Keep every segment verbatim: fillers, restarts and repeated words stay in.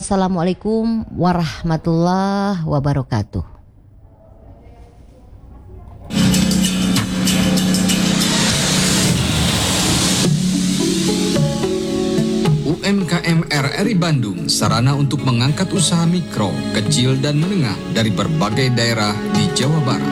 Wassalamualaikum warahmatullahi wabarakatuh. U M K M R R I Bandung, sarana untuk mengangkat usaha mikro, kecil, dan menengah dari berbagai daerah di Jawa Barat.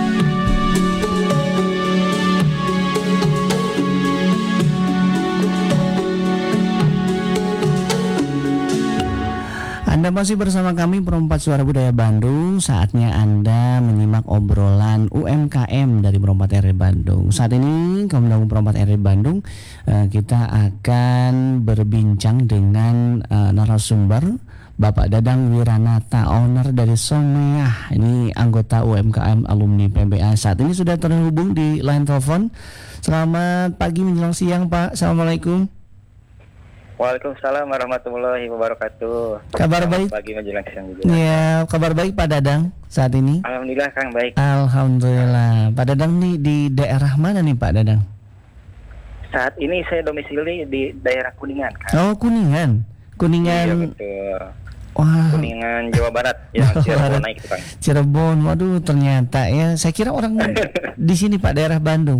Anda masih bersama kami Perempat Suara Budaya Bandung. Saatnya Anda menyimak obrolan U M K M dari Perempat R I Bandung. Saat ini kami mendukung Perempat R I Bandung, kita akan berbincang dengan narasumber Bapak Dadang Wiranata, owner dari Someah. Ini anggota U M K M alumni P B A. Saat ini sudah terhubung di line telepon. Selamat pagi menjelang siang, Pak. Assalamualaikum. Waalaikumsalam warahmatullahi wabarakatuh. Kabar baik? Pagi menjelang siang juga. Ya, kabar baik Pak Dadang saat ini? Alhamdulillah Kang, baik. Alhamdulillah. Pak Dadang nih di daerah mana nih Pak Dadang? Saat ini saya domisili di daerah Kuningan, Kang. Oh, Kuningan. Kuningan. Iya, betul. Wah. Kuningan Jawa Barat yang Cirebon naik itu, Kang. Cirebon. Waduh, ternyata ya. Saya kira orang di sini Pak, daerah Bandung.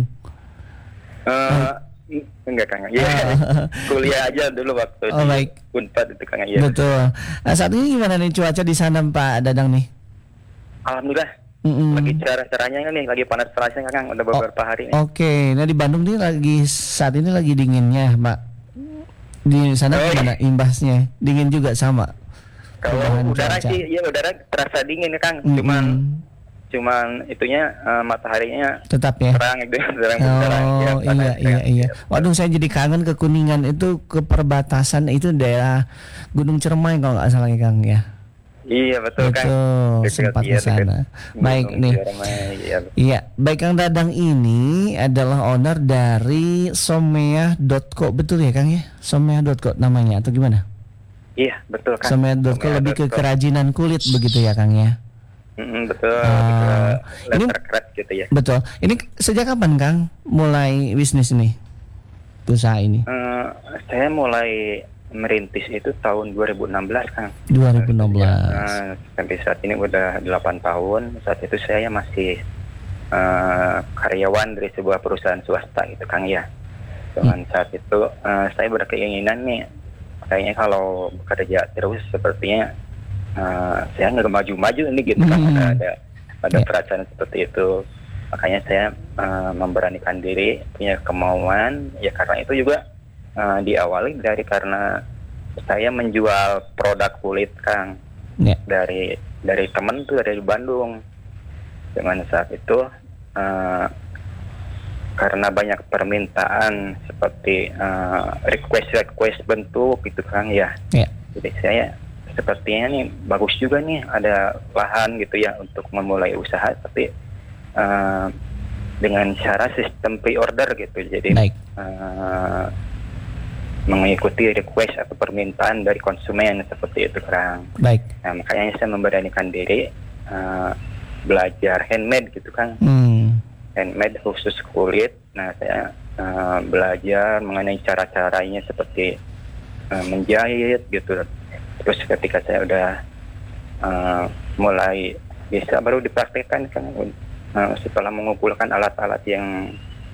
Uh, Enggak, Kang. Ya, kuliah aja dulu waktu oh, di baik. Unpad itu, Kang. Ya. Betul. Nah, saat ini gimana nih cuaca di sana Pak Dadang nih? Alhamdulillah. Mm-mm. Lagi cerah-cerahnya nih, lagi panas-panasnya, Kang. Udah beberapa oh, hari nih. Oke, okay. Nah di Bandung nih lagi saat ini lagi dinginnya, Pak. Di sana oh, gimana iya. Imbasnya? Dingin juga sama? Kalau udara cuaca. Sih, ya udara terasa dingin ya, Kang. Mm-hmm. Cuman cuman itunya uh, mataharinya tetap ya terang gitu, terang oh terang, ya, iya iya iya. Waduh, saya jadi kangen ke Kuningan, itu ke perbatasan itu daerah Gunung Ciremai kalau nggak salah ya Kang ya. Iya betul, betul Kang. Sempat ke sana. Baik nih. Ciremai, iya, iya, baik Kang Dadang ini adalah owner dari someah dot co, betul ya Kang ya? someah dot co namanya atau gimana? Iya betul Kang. someah dot co lebih ke kerajinan kulit begitu ya Kang ya? Mm, betul, uh, ini gitu ya. Betul. Ini sejak kapan Kang mulai bisnis ini, usaha ini? Uh, saya mulai merintis itu tahun dua ribu enam belas Kang. dua ribu enam belas. Uh, sampai saat ini udah delapan tahun. Saat itu saya masih uh, karyawan dari sebuah perusahaan swasta gitu Kang ya. Dengan hmm. saat itu uh, saya berkeinginan nih, kayaknya kalau bekerja terus sepertinya Uh, saya nggak maju-maju ini gitu kan, hmm. ada ada yeah. perasaan seperti itu, makanya saya uh, memberanikan diri, punya kemauan ya. Karena itu juga uh, diawali dari karena saya menjual produk kulit Kang, yeah. dari dari teman tuh dari Bandung. Dengan saat itu uh, karena banyak permintaan seperti uh, request request bentuk gitu Kang ya, yeah. jadi saya sepertinya nih bagus juga nih ada lahan gitu ya untuk memulai usaha, tapi uh, dengan cara sistem pre-order gitu. Jadi uh, mengikuti request atau permintaan dari konsumen seperti itu Kang. Baik. Nah, makanya saya memberanikan diri uh, belajar handmade gitu Kang. Hmm. Handmade khusus kulit. Nah, saya uh, belajar mengenai cara-caranya seperti uh, menjahit gitu. Terus ketika saya udah uh, mulai bisa, baru dipraktekkan kan, uh, setelah mengumpulkan alat-alat yang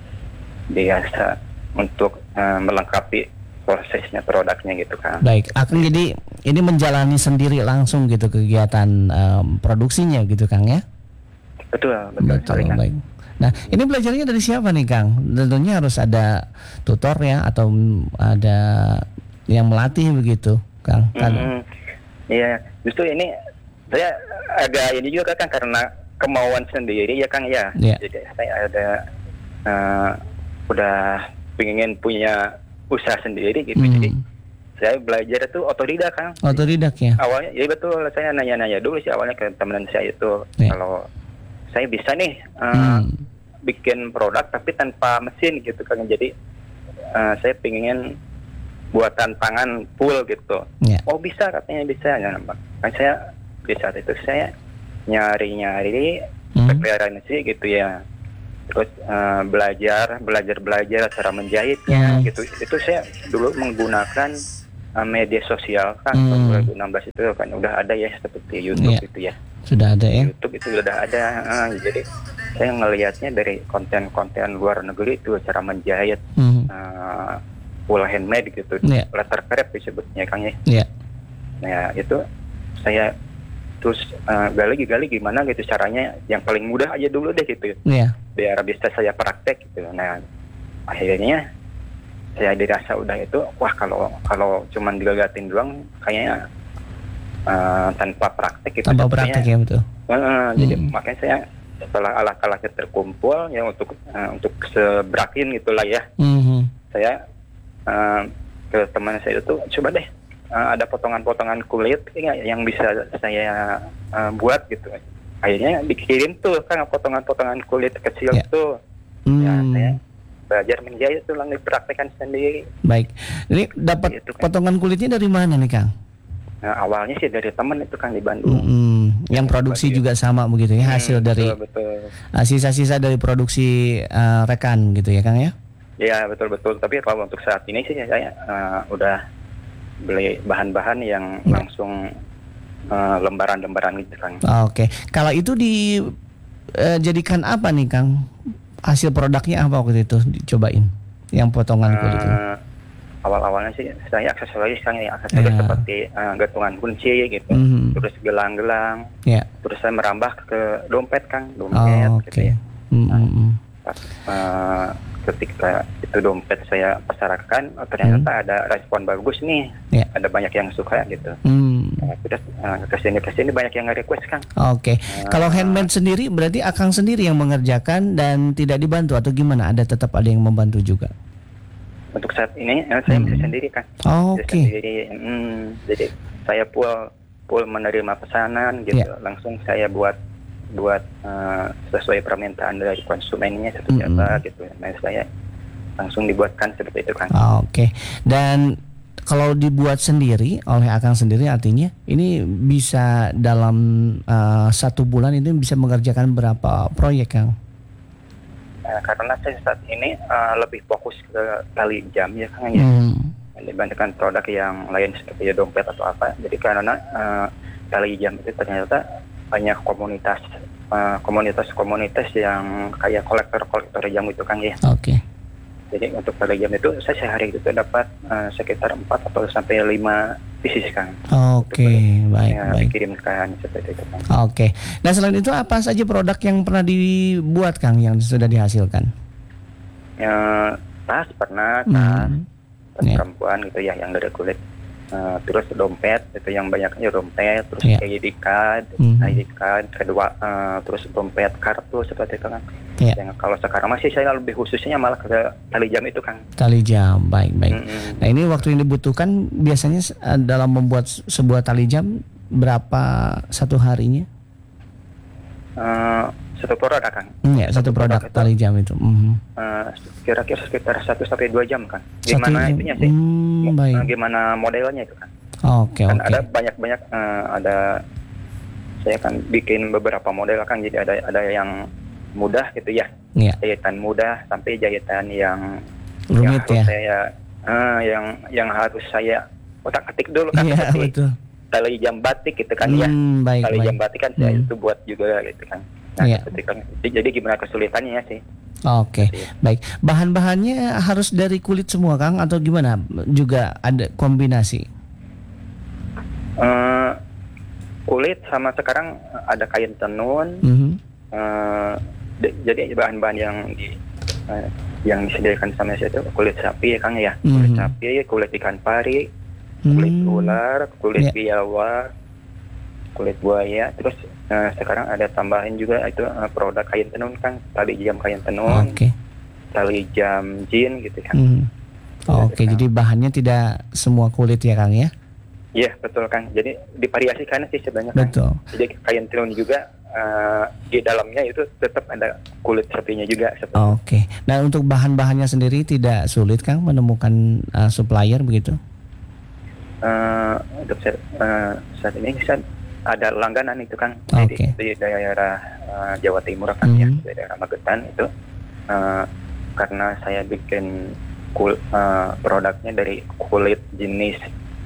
biasa untuk uh, melengkapi prosesnya produknya gitu kan. Baik, Akang jadi ini menjalani sendiri langsung gitu kegiatan um, produksinya gitu Kang ya? Betul, betul. Betul, sorry, baik. Nah, ini belajarnya dari siapa nih Kang? Tentunya harus ada tutor ya, atau ada yang melatih begitu Kang. Mm-hmm. Iya, justru ini saya agak ini juga Kang, karena kemauan sendiri ya Kang ya. Yeah. Jadi saya ada uh, udah pengen punya usaha sendiri gitu. Mm. Jadi saya belajar itu otodidak Kang. Otodidak ya. Awalnya ya betul, saya nanya-nanya dulu sih awalnya ke teman saya itu, yeah. kalau saya bisa nih uh, mm. bikin produk tapi tanpa mesin gitu Kang. Jadi uh, saya pengen buatan tangan full gitu. Yeah. Oh bisa, katanya bisa. Ya, kan saya di saat itu saya nyari-nyari hmm. referensi gitu ya. Terus uh, belajar, belajar-belajar cara menjahitnya hmm. gitu. Itu saya dulu menggunakan uh, media sosial kan Hmm. tahun dua ribu enam belas itu kan udah ada ya seperti YouTube Iya. itu ya. Sudah ada ya? YouTube itu udah ada. Uh, jadi saya ngelihatnya dari konten-konten luar negeri itu cara menjahit Mhm. uh, full handmade gitu, Iya. letter crepe disebutnya Kang ya. Iya. Nah itu saya terus uh, gali-gali gimana gitu caranya yang paling mudah aja dulu deh gitu Iya. biar bisa saya praktek gitu. Nah akhirnya saya dirasa udah itu wah kalau kalau cuman digagatin doang kayaknya uh, tanpa praktek itu Tanpa sepertinya, praktek ya betul. uh, jadi Hmm. makanya saya setelah alat-alatnya terkumpul ya untuk uh, untuk seberakin gitulah ya Mhm. saya uh, ke teman saya itu coba deh uh, ada potongan-potongan kulit ya, yang bisa saya uh, buat gitu. Akhirnya dikirim tuh kan potongan-potongan kulit kecil Ya. tuh. Ya, Hmm. saya belajar menjahit tuh langsung dipraktekkan sendiri. Baik. Ini dapat Gitu, Kang. potongan kulitnya dari mana nih Kang? Nah, awalnya sih dari teman itu kan di Bandung. Mm-mm. Yang produksi Iya. juga sama begitu ya, hasil Hmm, dari betul, betul. uh, sisa-sisa dari produksi uh, rekan gitu ya Kang ya? Ya betul betul. Tapi kalau untuk saat ini sih saya uh, udah beli bahan-bahan yang Ya. langsung uh, lembaran-lembaran gitu kan. Oke. Kalau itu dijadikan apa nih Kang? Hasil produknya apa waktu itu dicobain? Yang potongan kulit itu? Uh, awal-awalnya sih saya aksesoris kan ya aksesoris Ya. seperti uh, gantungan kunci gitu, Mhm. terus gelang-gelang, Ya. terus saya merambah ke dompet kan, Oh, dompet oke. gitu ya. Mm-mm. Pas, uh, ketika itu dompet saya pasarkan, oh, ternyata ada respon bagus nih, Ya. ada banyak yang suka gitu. Hmm. Nah, terus uh, kesini kesini banyak yang nge-request kan. Oke. Kalau handmade sendiri berarti Akang sendiri yang mengerjakan dan tidak dibantu atau gimana? Ada tetap ada yang membantu juga? Untuk saat ini eh, saya Hmm. bisa sendiri kan. Oh, Bisa oke. sendiri. Hmm, jadi saya full full menerima pesanan gitu, Ya. langsung saya buat buat uh, sesuai permintaan dari konsumennya seperti Mm-mm. apa gitu. Nah saya langsung dibuatkan seperti itu kan. Oke. Dan kalau dibuat sendiri oleh Akang sendiri artinya ini bisa dalam uh, satu bulan itu bisa mengerjakan berapa proyek Kang? Nah, karena saya saat ini uh, lebih fokus ke tali jam ya Kang ya. Hmm. Dibandingkan produk yang lain seperti dompet atau apa. Jadi karena uh, tali jam itu ternyata banyak komunitas uh, komunitas-komunitas yang kayak kolektor-kolektor jam itu kan ya. Oke. Jadi untuk tali jam itu saya sehari itu dapat uh, sekitar empat atau sampai lima pieces kan. Oke, baik, Ya, baik. dikirimkan seperti itu kan. Oke. Nah, selain itu apa saja produk yang pernah dibuat Kang yang sudah dihasilkan? Ya, tas pernah, tas, Hmm. tas Ya. perempuan gitu ya yang dari kulit. Uh, terus dompet itu yang banyaknya dompet, terus Ya. I D card, Mhm. I D card kedua, uh, terus dompet kartu seperti itu kan. Ya. Yang kalau sekarang masih saya lebih khususnya malah ke tali jam itu kan. Tali jam, baik, baik. Mm-mm. Nah, ini waktu yang dibutuhkan biasanya uh, dalam membuat se- sebuah tali jam berapa satu harinya? Uh, satu produk kan. Hmm, ya, satu produk itu, tali jam itu. Mhm. uh, kira-kira sekitar satu sampai dua jam kan. Satu Gimana jam. itunya sih? Hmm, baik. Uh, gimana modelnya itu kan. Oke, Kan oke. ada banyak-banyak uh, ada saya kan bikin beberapa model kan, jadi ada ada yang mudah gitu ya, Iya, jahitan mudah sampai jahitan yang rumit yang harus ya. saya uh, yang yang harus saya otak-atik dulu kan, Iya, seperti betul. tali jam batik gitu kan ya. Hmm, baik, Tali jam baik. batik kan saya Hmm. itu buat juga gitu kan. Nah, Iya. seperti kan. Jadi gimana kesulitannya ya sih? Oke, Iya. baik. Bahan-bahannya harus dari kulit semua Kang atau gimana? Juga ada kombinasi? Uh, kulit sama sekarang ada kain tenun. Mhm. Uh, de- jadi bahan-bahan yang di uh, yang disediakan sama saya itu kulit sapi ya Kang ya, kulit Mhm. sapi, kulit ikan pari, kulit Hmm. ular, kulit Ya. biawak, kulit buaya. Terus uh, sekarang ada tambahan juga itu uh, produk kain tenun kan, tali jam kain tenun, Oke. tali jam jin gitu kan. Mhm. Oke, Kang. jadi bahannya tidak semua kulit ya Kang ya? Iya betul Kang. Jadi divariasikan sih sebenarnya Kang. Betul. Jadi kain tenun juga uh, di dalamnya itu tetap ada kulit sapinya juga seperti Oke. Nah, untuk bahan-bahannya sendiri tidak sulit Kang menemukan uh, supplier begitu? Uh, untuk saat, uh, saat ini saya ada langganan itu kan Oke. di, di daerah uh, Jawa Timur kan ya, Mhm. di daerah Magetan itu uh, karena saya bikin kul, uh, produknya dari kulit jenis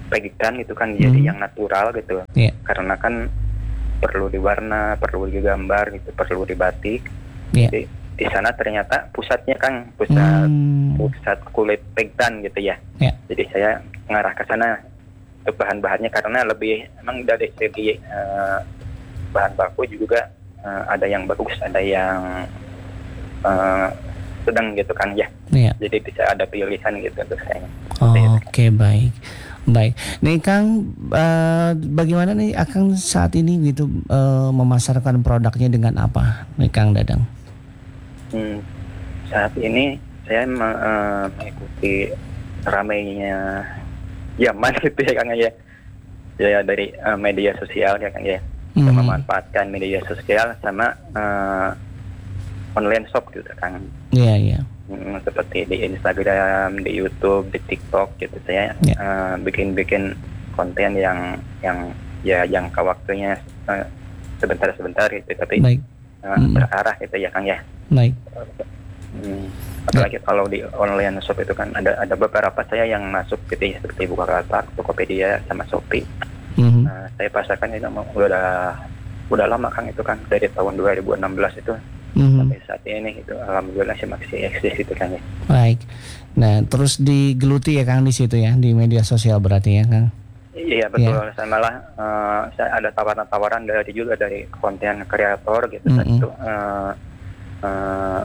pegitan gitu kan, jadi Hmm. yang natural gitu. Iya. Karena kan perlu diwarna, perlu digambar gitu, perlu dibatik. Iya. Jadi di sana ternyata pusatnya kan pusat Hmm. pusat kulit pegitan gitu ya. Iya. Jadi saya ngarah ke sana untuk bahan-bahannya karena lebih emang dari segi eh, bahan baku juga eh, ada yang bagus, ada yang eh, sedang gitu kan ya. Iya. Jadi bisa ada pilihan gitu untuk saya. Oke, baik. Baik. Nih Kang, eh, bagaimana nih Akang saat ini gitu eh, memasarkan produknya dengan apa? Nih Kang Dadang. Hmm, saat ini saya me- eh, mengikuti ramainya zaman gitu ya Kang ya. Ya dari eh, media sosial ya Kang ya. Kita Mhm. memanfaatkan media sosial sama eh, online shop gitu Kang. Iya, iya. Hmm, seperti di Instagram, di YouTube, di TikTok gitu saya Ya. eh, bikin-bikin konten yang yang ya jangka waktunya eh, sebentar-sebentar gitu tapi Baik. eh, Mm. berarah gitu ya Kang ya. Baik. Hmm, apalagi kalau di online shop itu kan ada ada beberapa saya yang masuk gitu ya seperti Bukalapak, Tokopedia sama Shopee. Mhm. Nah, saya pasarkan itu mau- udah udah lama Kang itu kan dari tahun dua ribu enam belas itu Mhm. sampai saat ini itu alhamdulillah sih masih eksis itu kan ya. Baik. Nah, terus digeluti ya Kang di situ ya, di media sosial berarti ya Kang. Iya betul, saya malah eh, saya ada tawaran-tawaran dari juga dari konten kreator gitu saat Mm-mm. itu eh, eh,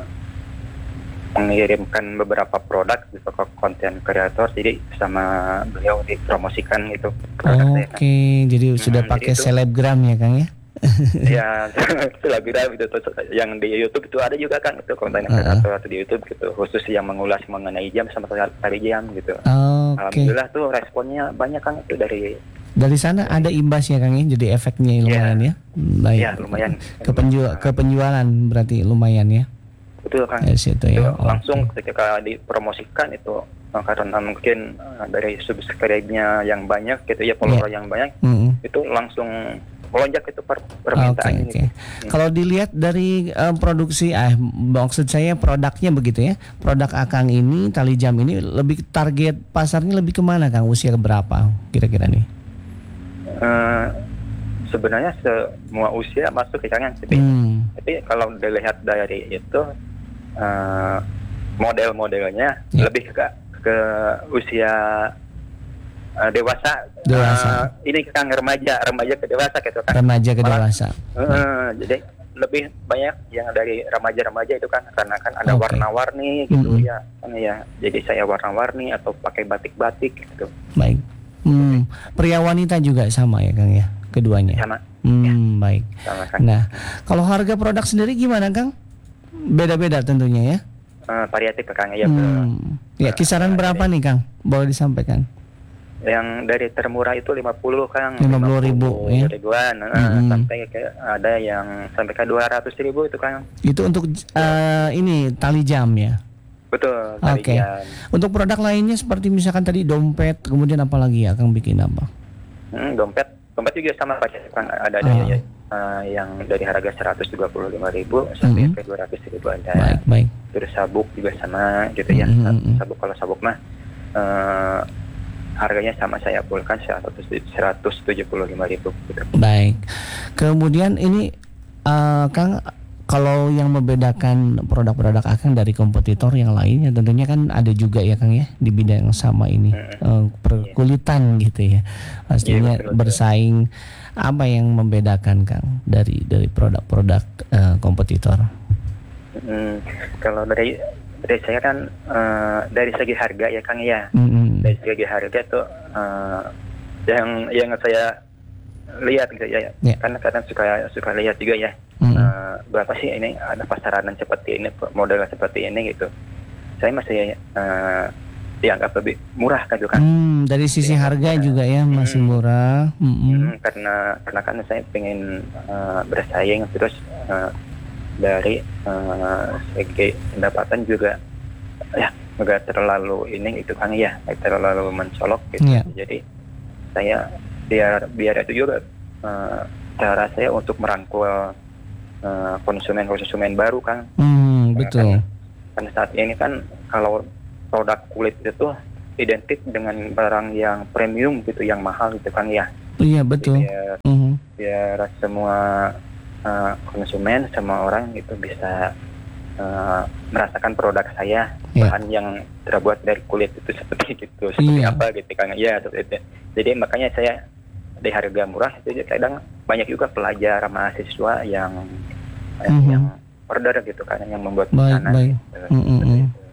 mengirimkan beberapa produk gitu ke konten kreator, jadi sama beliau dipromosikan gitu produk saya kan. Oke, jadi sudah jadi pakai itu- selebgram ya Kang ya. Ya, selebgram itu tuh, yang di YouTube itu ada juga kan itu konten Uh-uh. kreator atau di YouTube gitu, khusus yang mengulas mengenai jam sama tari jam gitu. Oke. Alhamdulillah tuh responnya banyak kan itu dari Dari sana ada imbasnya Kang ya, jadi efeknya lumayan ya. Baik. ya lumayan Ke penjual ke penjualan berarti lumayan ya. betul kan. Dari situ Itu ya. Oke. langsung ketika dipromosikan itu eh, karena mungkin eh, dari subscribe-nya yang banyak gitu ya, follower yang banyak Mm-mm. itu langsung melonjak itu per Oke, permintaannya oke. gitu. Kalau dilihat dari eh, produksi, ah maksud saya produknya begitu ya. Produk Akang ini, tali jam ini lebih target pasarnya lebih kemana Kang? Usia berapa kira-kira nih? Eh, sebenarnya semua usia masuk ya kan, tapi, Hmm. tapi kalau dilihat dari itu eh, model-modelnya Ya. lebih ke ke usia eh, dewasa. Dewasa. Eh, ini kan remaja, remaja ke dewasa gitu kan. Remaja ke Malah- dewasa. Eh, jadi lebih banyak yang dari remaja-remaja itu kan karena kan ada Oke. warna-warni gitu Mm-mm. ya kan ya. Jadi saya warna-warni atau pakai batik-batik gitu. Baik. Hmm. Pria wanita juga sama ya Kang ya, keduanya. Sama Hmm, baik. sama kan. Nah, kalau harga produk sendiri gimana Kang? Beda-beda tentunya ya. Eh, variatif Kang ya. Hmm. Ya, kisaran berapa nih Kang? Boleh disampaikan? Yang dari termurah itu lima puluh Kang. lima puluh ribu, ya. Ribuan. eh, Mm-mm. Sampai ke ada yang sampai ke dua ratus ribu itu Kang. Itu untuk eh, ini tali jam ya. Betul. Oke. tarian. Untuk produk lainnya seperti misalkan tadi dompet, kemudian apa lagi ya Kang bikin apa? Hmm, dompet dompet juga sama Pak Kang. Ada ada Ah. ya, eh, yang dari harga seratus dua puluh lima ribu sampai Mhm. ke dua ratus ribu ada. Baik, baik. Terus sabuk juga sama gitu ya. Mhm, mhm. Sabuk kalau sabuk mah eh, harganya sama saya pulkan seratus tujuh puluh lima ribu gitu. Baik. Kemudian ini eh, Kang, kalau yang membedakan produk-produk Akang dari kompetitor yang lainnya tentunya kan ada juga ya Kang ya di bidang yang sama ini, eh, perkulitan gitu ya. Pastinya Iya, betul, betul. bersaing. Apa yang membedakan Kang dari dari produk-produk eh, kompetitor? Hmm, kalau dari dari saya kan eh, dari segi harga ya Kang ya. Mm-mm. Dari segi harga tuh eh, yang yang saya lihat gitu ya. Ya. Karena kadang suka suka lihat juga ya. Mm-mm. Eh, berapa sih ini ada pasaran seperti ini, model seperti ini gitu. Saya masih eh, dianggap lebih murah kan gitu kan. Hmm, dari sisi harga juga ya masih murah. Mm-mm. Hmm, karena karena kan saya pengen eh, bersaing, terus eh, dari eh, segi pendapatan juga ya nggak terlalu ini itu kan ya, nggak terlalu mencolok gitu. Iya. Jadi saya biar biar itu juga eh, cara saya untuk merangkul eh, konsumen-konsumen baru kan. Hmm, betul. Kan saat ini kan kalau produk kulit itu identik dengan barang yang premium gitu, yang mahal gitu kan ya. Iya betul. Biar, Mhm. biar semua uh, konsumen, semua orang itu bisa uh, merasakan produk saya, Iya. bahan yang terbuat dari kulit itu seperti gitu, seperti Iya. apa gitu kan ya, seperti itu. Jadi makanya saya di harga murah itu kadang banyak juga pelajar mahasiswa yang yang, Mhm. yang order gitu kan, yang membuat Baik, pesanan baik. gitu. Mm, mm, Seperti mm. itu.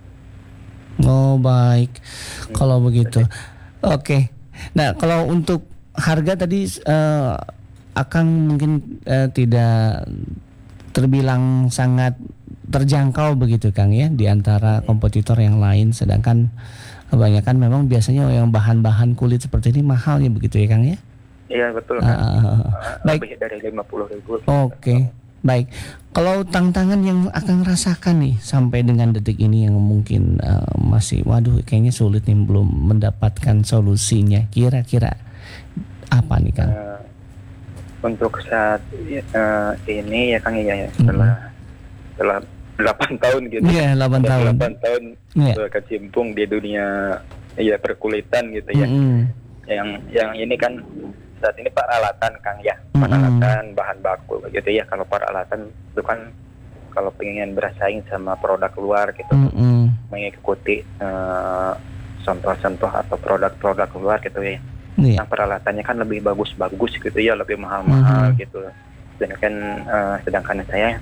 Oh baik, Hmm, kalau begitu. seperti Oke. Nah kalau untuk harga tadi eh, Akang mungkin eh, tidak terbilang sangat terjangkau begitu Kang ya di antara kompetitor yang lain, sedangkan kebanyakan memang biasanya yang bahan-bahan kulit seperti ini mahal ya begitu ya Kang ya. Iya betul Ah, kan. ah, ah. Uh, Baik. Lebih dari lima puluh ribu. Oke, baik. Kalau tantangan yang akan rasakan nih sampai dengan detik ini yang mungkin uh, masih, waduh, kayaknya sulit nih belum mendapatkan solusinya. Kira-kira apa nih Kang? Uh, untuk saat uh, ini ya Kang ya, ya setelah setelah delapan tahun gitu. Iya, delapan Setelah tahun. delapan tahun Iya. berkecimpung di dunia ya perkulitan gitu ya. Mm-mm. Yang yang ini kan saat ini peralatan Kang ya, Mm-mm. peralatan bahan baku gitu ya. Kalau peralatan itu kan kalau pengen bersaing sama produk luar gitu, Mm-mm. mengikuti uh, contoh-contoh atau produk-produk luar gitu ya. Iya. Yang peralatannya kan lebih bagus-bagus gitu ya, lebih mahal-mahal Mhm. gitu. Sedangkan uh, sedangkan saya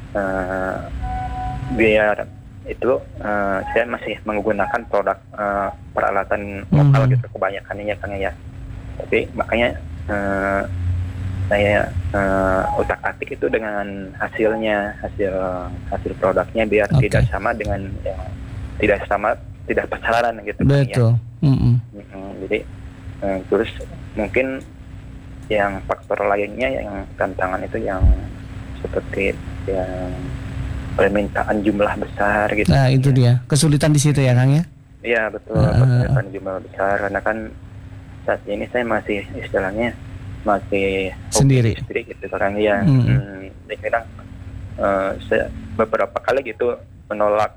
uh, biar itu uh, saya masih menggunakan produk uh, peralatan lokal Mhm. gitu kebanyakannya ya Kang ya. Tapi makanya uh, saya uh, utak-atik itu dengan hasilnya, hasil hasil produknya biar Oke. tidak sama dengan yang tidak sama, tidak pasaran gitu Kang ya. Betul. Mm-mm. Mm, jadi eh, terus mungkin yang faktor lainnya yang tantangan itu yang seperti yang permintaan jumlah besar gitu. Nah itu dia kesulitan di situ ya Kang ya. Iya betul, Ah. permintaan jumlah besar karena kan saat ini saya masih istilahnya masih Sendiri. hobi sendiri gitu orang ya. Mm. Hmm, jadi kadang eh, saya beberapa kali gitu menolak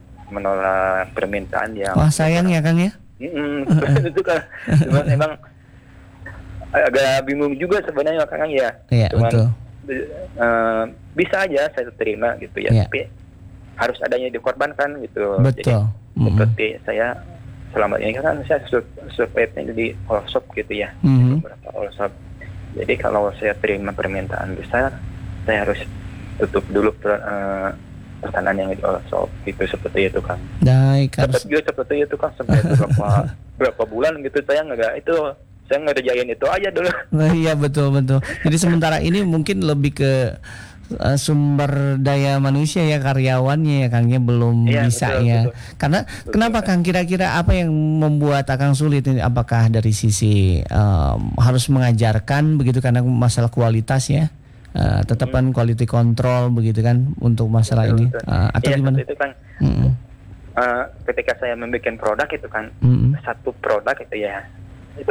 menolak permintaan yang Wah sayang ya Kang ya. Mm, itu kan cuman emang agak bingung juga sebenarnya Kang ya. Iya Cuman betul. eh, bisa aja saya terima gitu ya, Iya. tapi harus adanya dikorbankan gitu. Betul. Jadi Mm-mm. seperti saya selama ini kan saya sur- surveinya di all shop gitu ya, Mhm. beberapa all shop. Jadi kalau saya terima permintaan besar, saya harus tutup dulu per, eh, pesanan yang di all shop gitu, seperti itu kan. Baik. Dapat harus- juga seperti itu kan sampai berapa berapa bulan gitu saya nggak itu saya ngerjain itu aja dulu. Nah, iya betul betul. Jadi sementara ini mungkin lebih ke uh, sumber daya manusia ya, karyawannya ya Kang ya belum Iya, bisa betul, ya. betul. Karena Betul, kenapa Kang, kira-kira apa yang membuat Akang sulit ini? Apakah dari sisi um, harus mengajarkan begitu karena masalah kualitas ya? Uh, tetapan quality control begitu kan untuk masalah Betul, ini betul. Uh, atau Iya, gimana? seperti itu kan. Mm-mm. Eh, ketika saya membuat produk itu kan, Mm-mm. satu produk itu ya itu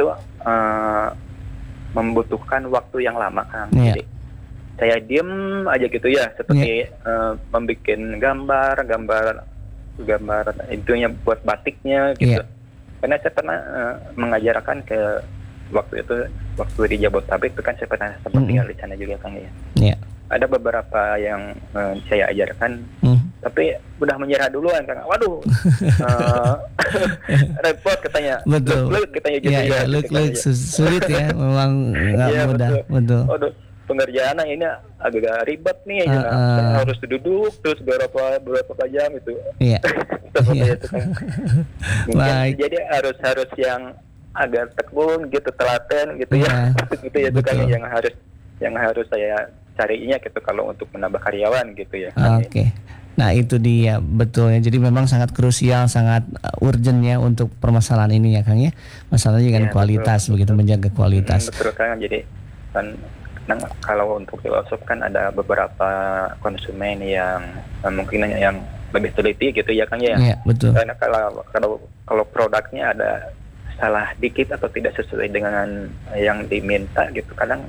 eh, membutuhkan waktu yang lama kan. Iya. Jadi saya diem aja gitu ya, seperti eh, membuat gambar, gambar, gambar intinya buat batiknya gitu. Iya. Karena saya pernah eh, mengajarkan ke waktu itu waktu di Jabodetabek itu kan saya pernah sempat Mm-mm. tinggal di sana juga kan ya. Iya. Ada beberapa yang eh, saya ajarkan, Mm. tapi udah menyerah duluan kan. Waduh, eh, repot katanya. Betul. Look, look, katanya gitu Iya, ya. iya, look, gitu kan look, ya. sus- sulit ya, memang nggak Iya, mudah, betul. betul. Waduh, pengerjaan ini agak ribet nih. Ah, ya. ah. Saya harus duduk terus beberapa beberapa jam itu. Iya. Seperti Iya. itu kan. Mungkin Baik. jadi harus harus yang agak tekun gitu, telaten gitu Iya, ya. Gitu ya itu kan betul. yang harus yang harus saya carinya gitu kalau untuk menambah karyawan gitu ya. Oke. Nah itu dia betul ya. Jadi memang sangat krusial, sangat uh, urgent ya untuk permasalahan ini ya Kang ya. Masalahnya dengan Iya, kualitas betul, begitu, betul. menjaga kualitas. Hmm, betul kan, jadi kan nah, kalau untuk di workshop kan ada beberapa konsumen yang eh, mungkin yang lebih teliti gitu ya Kang ya. Iya betul. Karena kalau kalau kalau produknya ada salah dikit atau tidak sesuai dengan yang diminta gitu, kadang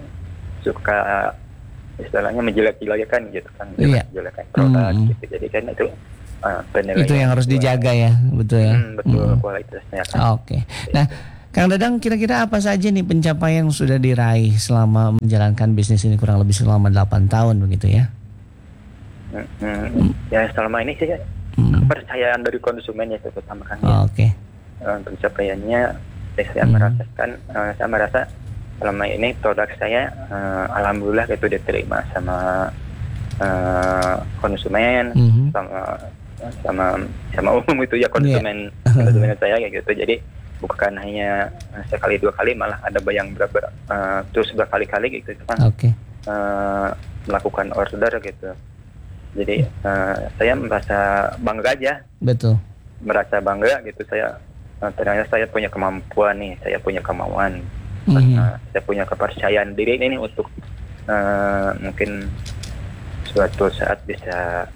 suka istilahnya menjelek-jelekan gitu kan, Iya. menjelekkan produk Hmm. gitu. Jadi kan itu uh, penilaian. Itu yang harus dijaga ya, betul ya. Hmm, betul Hmm. kualitasnya kan. Oke. Nah, Kang Dadang, kira-kira apa saja nih pencapaian yang sudah diraih selama menjalankan bisnis ini kurang lebih selama delapan tahun begitu ya? Hmm, hmm. Ya selama ini sih Hmm. kepercayaan dari konsumennya itu pertama kan. Ya. Oke. Uh, pencapaiannya ya saya Hmm. merasakan uh, saya merasa selama ini produk saya uh, alhamdulillah itu diterima sama uh, konsumen, Mhm. sama sama sama umum itu ya konsumen konsumen saya kayak gitu. Jadi bukan hanya sekali dua kali, malah ada yang berapa uh, terus berkali-kali gitu kan Oke. uh, melakukan order gitu. Jadi uh, saya merasa bangga aja, Betul. merasa bangga gitu saya. Uh, ternyata saya punya kemampuan nih, saya punya kemauan, Mhm. uh, saya punya kepercayaan diri ini untuk uh, mungkin suatu saat bisa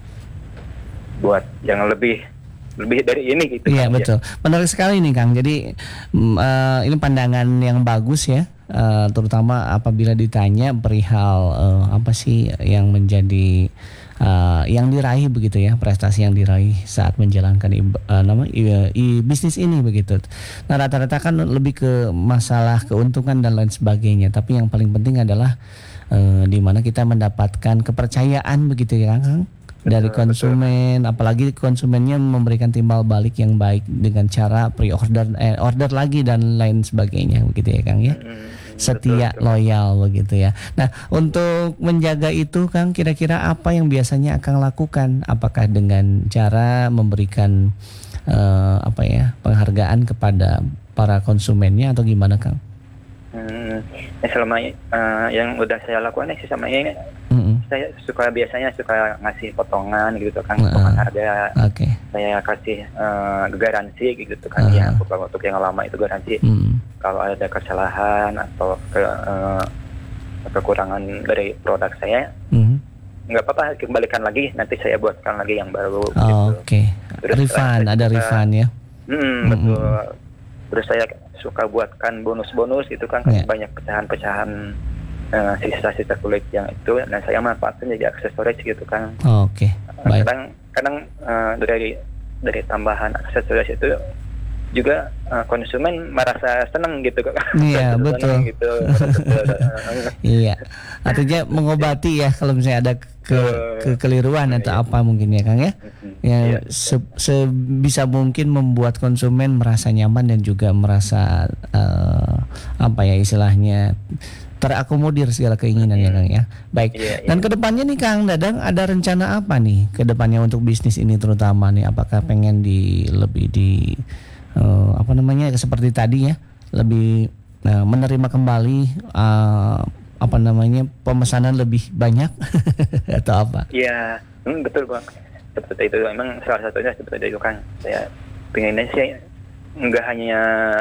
buat yang lebih lebih dari ini gitu. Iya kan, ya. betul, menarik sekali nih Kang. Jadi mm, eh, ini pandangan yang bagus ya, eh, terutama apabila ditanya perihal eh, apa sih yang menjadi eh, yang diraih begitu ya, prestasi yang diraih saat menjalankan i, eh, nama i, i- bisnis ini begitu. Nah rata-rata kan lebih ke masalah keuntungan dan lain sebagainya, tapi yang paling penting adalah eh, di mana kita mendapatkan kepercayaan begitu ya Kang, dari Betul, konsumen, apalagi konsumennya memberikan timbal balik yang baik dengan cara pre-order, eh, order lagi dan lain sebagainya begitu ya Kang ya. Hmm, Setia, betul, betul. loyal begitu ya. Nah, untuk menjaga itu Kang, kira-kira apa yang biasanya Akang lakukan? Apakah dengan cara memberikan eh, apa ya, penghargaan kepada para konsumennya atau gimana Kang? Hmm, ya selama uh, yang udah saya lakukan sih sama ini Mm-mm. saya suka biasanya suka ngasih potongan gitu kan, Nah, potongan harga. Oke. Saya kasih uh, garansi gitu kan, Ah. ya untuk untuk yang lama itu garansi. Mm. Kalau ada kesalahan atau ke, uh, kekurangan dari produk saya, Mm. nggak apa-apa, kembalikan lagi, nanti saya buatkan lagi yang baru. Oke. Gitu. Terus Refund, saya ada suka- refund ya. Hmm, betul. Terus saya suka buatkan bonus-bonus gitu kan, Ya. banyak pecahan-pecahan uh, sisa-sisa kulit yang itu, dan saya manfaatkan jadi aksesoris gitu kan. Oke. Uh, Baik. kadang kadang uh, dari dari tambahan aksesoris itu juga uh, konsumen merasa senang gitu kan. Iya, Merasa betul. senang gitu. Merasa, Iya. Artinya mengobati ya kalau misalnya ada ke kekeliruan atau apa mungkin ya Kang ya. Iya. Ya se- sebisa mungkin membuat konsumen merasa nyaman dan juga merasa eh, apa ya istilahnya terakomodir segala keinginan ya Kang ya. Baik. Iya, iya. Dan kedepannya nih Kang Dadang ada rencana apa nih kedepannya untuk bisnis ini terutama nih? Apakah pengen di lebih di eh, apa namanya seperti tadi ya, lebih eh, menerima kembali eh, apa namanya pemesanan lebih banyak atau apa? Iya, hmm, betul Bang. Seperti itu, memang salah satunya seperti itu kan. Saya pengennya sih nggak hanya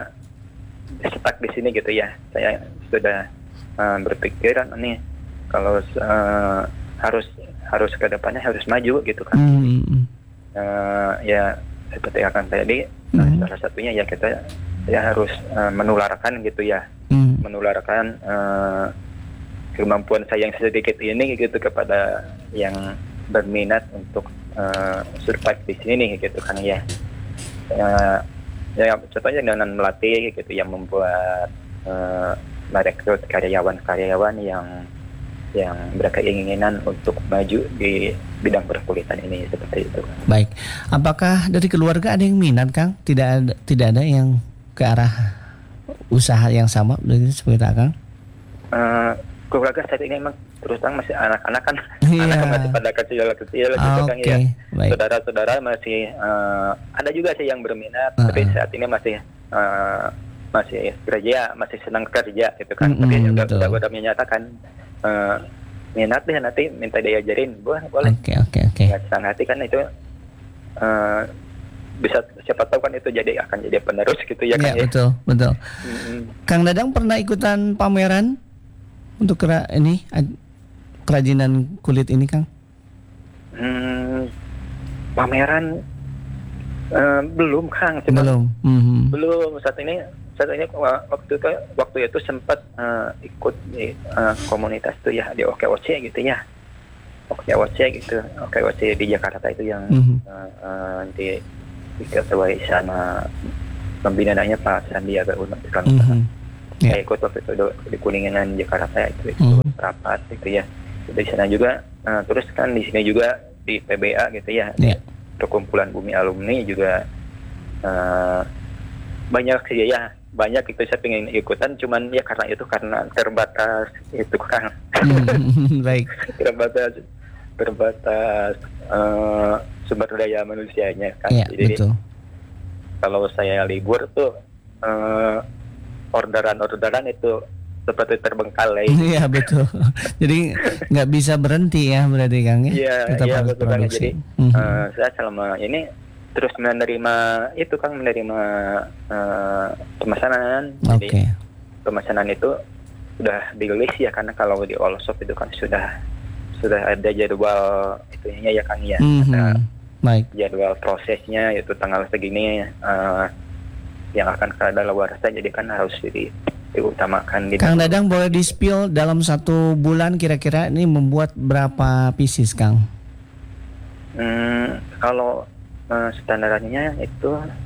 stuck di sini gitu ya. Saya sudah uh, berpikiran nih kalau uh, harus harus ke depannya harus maju gitu kan. Hmm. Uh, ya seperti akan tadi, nah, Hmm. salah satunya ya kita ya harus uh, menularkan gitu ya, Hmm. menularkan uh, kemampuan saya yang sedikit ini gitu kepada yang berminat untuk uh, survive di sini gitu kan ya. Uh, ya contohnya dengan melatih gitu, yang membuat uh, merekrut karyawan-karyawan yang yang berkeinginan untuk maju di bidang perkulitan ini seperti itu. Baik. Apakah dari keluarga ada yang minat Kang? Tidak ada, tidak ada yang ke arah usaha yang sama begitu seperti Kang? Uh, keluarga saat ini memang terutama masih anak-anak kan, Iya. anak masih pada kecil-kecil gitu Ah, kan oke. ya. Baik. Saudara-saudara masih uh, ada juga sih yang berminat, Uh-uh. tapi saat ini masih uh, masih kerja, masih senang kerja gitu kan. Mm-mm, Tapi juga betul. udah udah menyatakan uh, minat deh, nanti minta diajarin, boleh boleh. Oke, oke, oke. Nggak senang hati kan itu uh, bisa, siapa tahu kan itu jadi akan jadi penerus gitu ya kan Iya, ya. betul, betul. Mm-mm. Kang Dadang pernah ikutan pameran untuk kera ini ad- kerajinan kulit ini Kang? Hmm, pameran uh, belum Kang, cuma Belum. Mhm. belum saat ini saat ini wa- waktu itu waktu itu sempat uh, ikut di uh, komunitas tuh ya di O K O C gitu ya. Oke O C gitu. Oke O C di Jakarta itu yang Mhm. uh, uh, di diketuai sama pembinaannya Pak Sandiaga Uno itu kan. Mhm. Ya. Saya ikut waktu itu di- di Kuningan Jakarta itu, itu Mhm. rapat gitu ya. Di sana juga uh, terus kan di sini juga di P B A gitu ya. Ya. Perkumpulan Bumi Alumni juga uh, banyak sih ya, banyak itu saya pengen ikutan, cuman ya karena itu karena terbatas itu kan. Mhm. Baik. terbatas terbatas uh, sumber daya manusianya kan. Ya, Jadi betul. kalau saya libur tuh uh, orderan-orderan itu seperti terbengkalai. Iya betul. Jadi nggak bisa berhenti ya berarti Kang ya. Iya, Tetap iya harus betul kan. produksi. Jadi Mhm. uh, saya selama ini terus menerima itu kan menerima uh, pemesanan. Oke. Jadi pemesanan itu sudah dirilis ya, karena kalau di all shop itu kan sudah sudah ada jadwal itunya ya kan ya. Mhm. Ada Baik. jadwal prosesnya itu tanggal segini uh, yang akan kadaluarsa, jadi kan harus di, diutamakan di Kang Dadang boleh di-spill dalam satu bulan kira-kira ini membuat berapa pieces Kang? Hmm, kalau uh, standarnya itu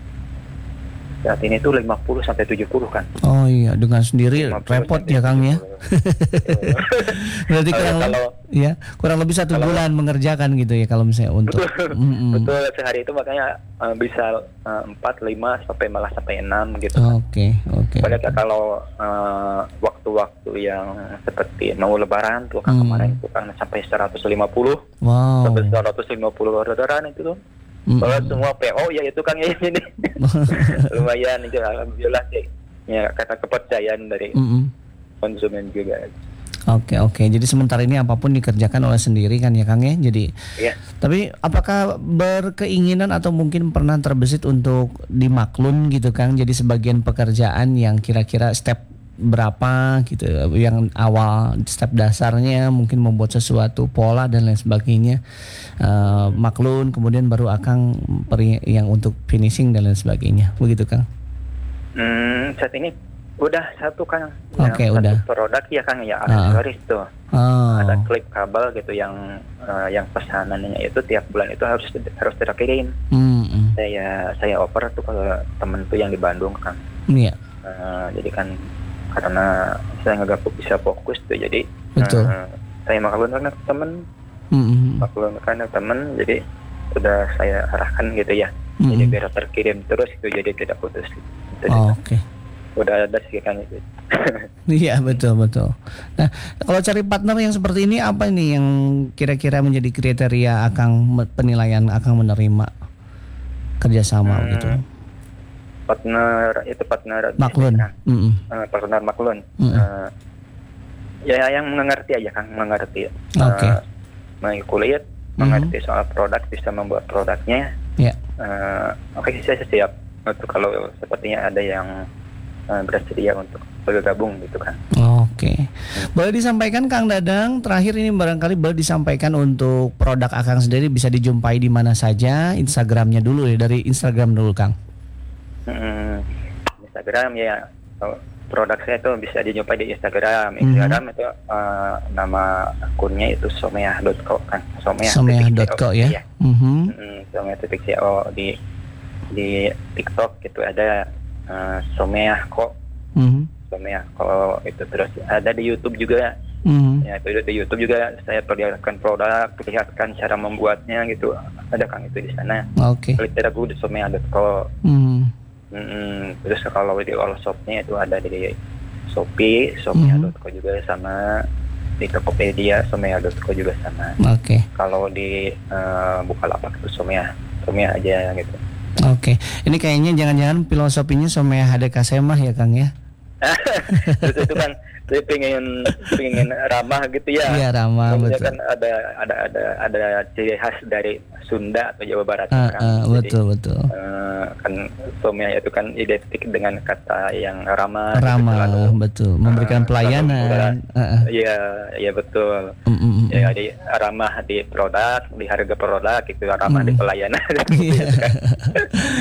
saat ini tuh lima puluh sampai tujuh puluh kan. Oh iya, dengan sendiri lima puluh repot sampai ya Kang ya. tujuh puluh. Berarti Kalau- kurang kalau- ya, kurang lebih satu kalau- bulan mengerjakan gitu ya kalau misalnya untuk. Betul, Mm-mm. betul sehari itu makanya uh, bisa uh, empat, lima sampai malah sampai enam gitu. Oke, oke. Padahal kalau uh, waktu-waktu yang seperti mau lebaran tuh kan Hmm. kemarin itu kan sampai seratus lima puluh Wow. sampai seratus lima puluh orderan itu tuh. Mm-mm. Kalau semua P O ya itu kan ya ini lumayan itu alhamdulillah sih. Ya kata kepercayaan dari Mm-mm. konsumen juga. Oke, oke. Jadi sementara ini apapun dikerjakan oleh sendiri kan ya Kang ya. Jadi Ya. tapi apakah berkeinginan atau mungkin pernah terbesit untuk dimaklun gitu Kang? Jadi sebagian pekerjaan yang kira-kira step berapa gitu, yang awal step dasarnya mungkin membuat sesuatu pola dan lain sebagainya, Eh, maklun, kemudian baru akan peri- yang untuk finishing dan lain sebagainya, begitu Kang? Hmm, saat ini udah satu kan. Oke, Yang satu udah. produk ya Kang ya, Ah. aksesoris tuh. Oh, Ada klip kabel gitu yang eh, yang pesanannya itu tiap bulan itu harus harus terkirim. mm-mm. Saya saya oper tuh ke temen tuh yang di Bandung kan. Iya, Eh, jadi kan karena saya nggak bisa fokus tuh, jadi Betul. eh, saya maklum karena temen mm-mm. maklum karena temen, jadi udah saya arahkan gitu ya. Jadi Mm-mm. biar terkirim terus itu, jadi tidak putus. Gitu. Oh, oke. Udah ada sih kan itu. Iya betul betul. Nah kalau cari partner yang seperti ini apa ini yang kira-kira menjadi kriteria akan penilaian akan menerima kerjasama Hmm, gitu? Partner itu partner Maklun. kan? Mm-mm. Eh, partner maklun. Mm-mm. Eh, ya yang mengerti aja kan, mengerti. Oke. Eh, mengerti kulit, mengerti soal produk, bisa membuat produknya. Ya. Eh, Oke, saya siap untuk kalau sepertinya ada yang eh, bersedia untuk bergabung gitu kan. Oke. Boleh disampaikan Kang Dadang terakhir ini barangkali boleh disampaikan untuk produk Akang sendiri bisa dijumpai di mana saja, Instagramnya dulu ya, dari Instagram dulu Kang. Hmm, Instagram ya, kalau produk saya itu bisa dijumpai di Instagram. Instagram itu eh, nama akunnya itu somea dot co kan. somea somea dot co ya. Iya. Mhm. Hmm, somea titik co di di TikTok gitu ada uh, somea ko Mhm. somea ko itu, terus ada di YouTube juga. Mhm. Ya itu di YouTube juga saya perlihatkan produk, perlihatkan cara membuatnya gitu, ada kan itu di sana. Oke. Klik aku di somea dot co. Mhm. Hmm, terus kalau di all shopnya itu ada di Shopee somea dot co juga sama, di Tokopedia somea dot co juga sama. Oke. Kalau di uh, Bukalapak itu somea somea aja gitu. Oke, ini kayaknya jangan-jangan filosofinya Somea H D K Semah ya Kang ya? Terus itu kan saya pengen pengen ramah gitu ya. Iya ramah Maksudnya betul. kan ada ada ada ada ciri khas dari Sunda atau Jawa Barat Ah, kan. ah, Jadi, betul betul. eh, kan somea itu kan identik dengan kata yang ramah. gitu, Ramah selalu, betul, memberikan eh, pelayanan. selalu Ah, ah. Iya, iya betul. Mm, mm, mm. Ya, di ramah di produk, di harga produk itu ramah di Mm. pelayanan. Iya.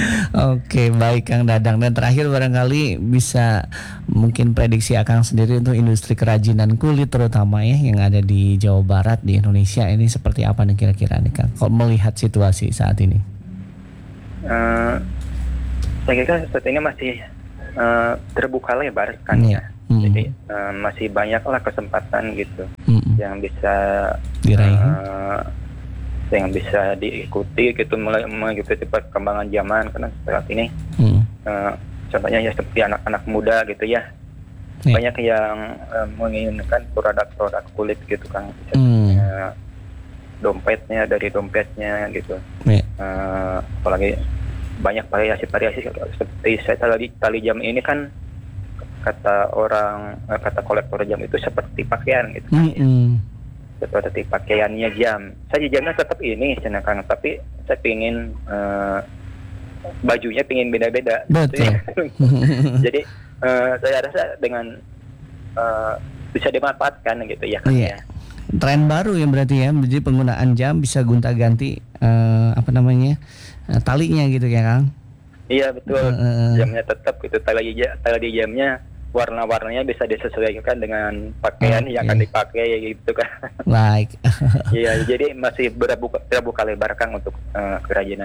Oke baik Kang Dadang, dan terakhir barangkali bisa mungkin prediksi Akang sendiri untuk industri kerajinan kulit terutama ya yang ada di Jawa Barat di Indonesia ini seperti apa nih kira-kira nih Kang? Kalau melihat situasi saat ini? Uh, saya kira saat ini masih uh, terbuka lebar kan Iya. ya. Mm. Jadi uh, masih banyaklah kesempatan gitu Mm-mm. yang bisa Diraih. uh, yang bisa diikuti gitu, mulai mengikuti perkembangan zaman karena saat ini Mm. uh, contohnya ya seperti anak-anak muda gitu ya. Iya. Banyak yang uh, menginginkan produk-produk kulit gitu kan, Mm. uh, dompetnya dari dompetnya gitu. Iya. Uh, apalagi banyak variasi-variasi seperti saya tali tali jam ini kan kata orang uh, kata kolektor jam itu seperti pakaian gitu kan, ya. Mm-mm. Seperti pakaiannya jam. Saya jamnya tetap ini Kang, tapi saya pingin uh, bajunya pingin beda-beda. Betul. Jadi uh, saya rasa dengan uh, bisa dimanfaatkan gitu ya Kang, Iya. ya. Tren baru ya berarti ya, jadi penggunaan jam bisa gonta-ganti eh, apa namanya eh, talinya gitu ya Kang? Iya betul. Uh, Jamnya tetap gitu, tali ja- tali jamnya warna-warnanya bisa disesuaikan dengan pakaian Oke. yang akan dipakai gitu kan. Like. Iya, jadi masih berbuka terbuka lebar Kang untuk uh, kerajinan